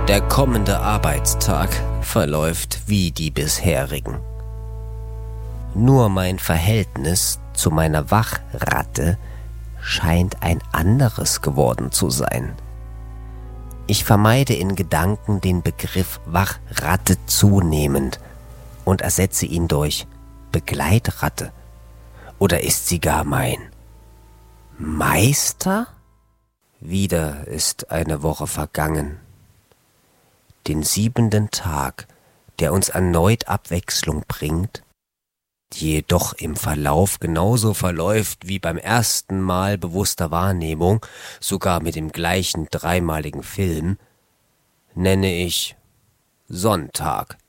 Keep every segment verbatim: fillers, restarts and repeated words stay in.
Der kommende Arbeitstag verläuft wie die bisherigen. Nur mein Verhältnis zu meiner Wachratte scheint ein anderes geworden zu sein. Ich vermeide in Gedanken den Begriff Wachratte zunehmend und ersetze ihn durch Begleitratte. Oder ist sie gar mein Meister? Wieder ist eine Woche vergangen. Den siebenten Tag, der uns erneut Abwechslung bringt, die jedoch im Verlauf genauso verläuft wie beim ersten Mal bewusster Wahrnehmung, sogar mit dem gleichen dreimaligen Film, nenne ich Sonntag.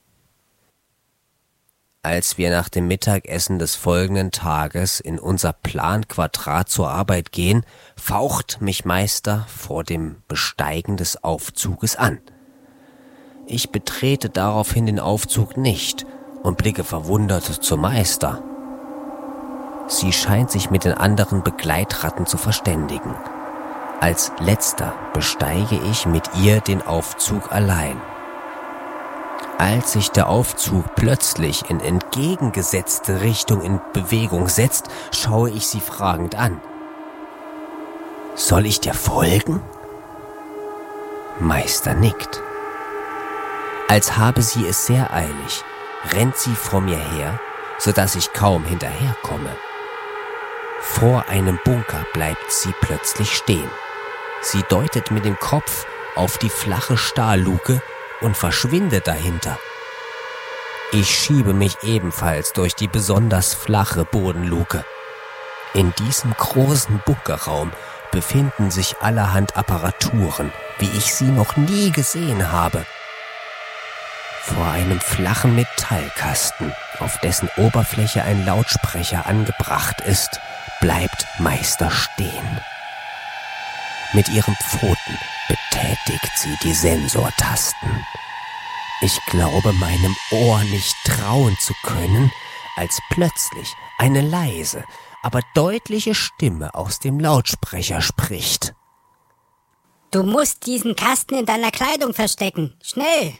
Als wir nach dem Mittagessen des folgenden Tages in unser Planquadrat zur Arbeit gehen, faucht mich Meister vor dem Besteigen des Aufzuges an. Ich betrete daraufhin den Aufzug nicht und blicke verwundert zur Meister. Sie scheint sich mit den anderen Begleitratten zu verständigen. Als letzter besteige ich mit ihr den Aufzug allein. Als sich der Aufzug plötzlich in entgegengesetzte Richtung in Bewegung setzt, schaue ich sie fragend an. Soll ich dir folgen? Meister nickt. Als habe sie es sehr eilig, rennt sie vor mir her, sodass ich kaum hinterherkomme. Vor einem Bunker bleibt sie plötzlich stehen. Sie deutet mit dem Kopf auf die flache Stahlluke und verschwindet dahinter. Ich schiebe mich ebenfalls durch die besonders flache Bodenluke. In diesem großen Bunkerraum befinden sich allerhand Apparaturen, wie ich sie noch nie gesehen habe. Vor einem flachen Metallkasten, auf dessen Oberfläche ein Lautsprecher angebracht ist, bleibt Meister stehen. Mit ihren Pfoten betätigt sie die Sensortasten. Ich glaube, meinem Ohr nicht trauen zu können, als plötzlich eine leise, aber deutliche Stimme aus dem Lautsprecher spricht. Du musst diesen Kasten in deiner Kleidung verstecken. Schnell!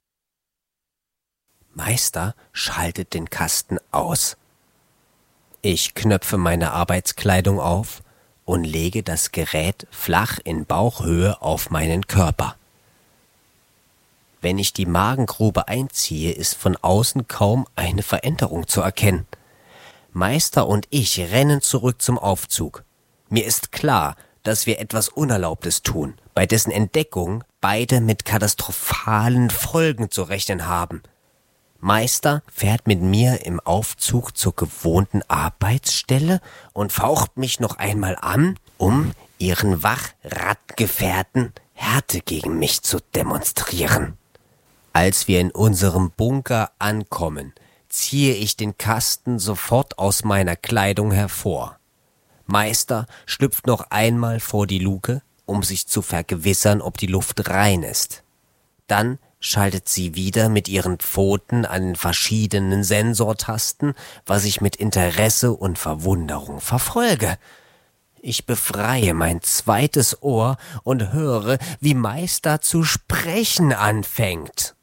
Meister schaltet den Kasten aus. Ich knöpfe meine Arbeitskleidung auf und lege das Gerät flach in Bauchhöhe auf meinen Körper. Wenn ich die Magengrube einziehe, ist von außen kaum eine Veränderung zu erkennen. Meister und ich rennen zurück zum Aufzug. Mir ist klar, dass wir etwas Unerlaubtes tun, bei dessen Entdeckung beide mit katastrophalen Folgen zu rechnen haben. Meister fährt mit mir im Aufzug zur gewohnten Arbeitsstelle und faucht mich noch einmal an, um ihren Wachrattgefährten Härte gegen mich zu demonstrieren. Als wir in unserem Bunker ankommen, ziehe ich den Kasten sofort aus meiner Kleidung hervor. Meister schlüpft noch einmal vor die Luke, um sich zu vergewissern, ob die Luft rein ist. Dann schaltet sie wieder mit ihren Pfoten an den verschiedenen Sensortasten, was ich mit Interesse und Verwunderung verfolge. Ich befreie mein zweites Ohr und höre, wie Meister zu sprechen anfängt.